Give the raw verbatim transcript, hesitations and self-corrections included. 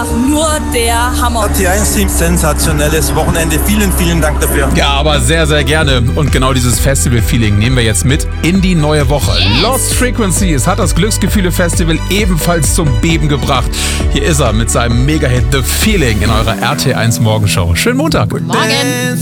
war nur der Hammer. R T eins Team, sensationelles Wochenende. Vielen, vielen Dank dafür. Ja, aber sehr, sehr gerne. Und genau dieses Festival-Feeling nehmen wir jetzt mit in die neue Woche. Yes. Lost Frequencies hat das Glücksgefühle-Festival ebenfalls zum Beben gebracht. Hier ist er mit seinem Mega-Hit The Feeling in eurer R T eins Morgenshow. Schönen Montag. Guten Morgen.